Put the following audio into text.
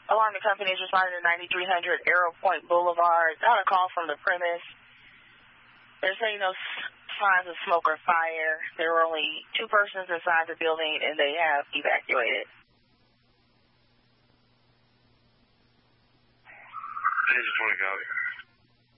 Alarm the company is responding to 9300 Arrow Point Boulevard. Got a call from the premise. They're saying no signs of smoke or fire. There were only 2 persons inside the building, and they have evacuated. Engine 20, copy.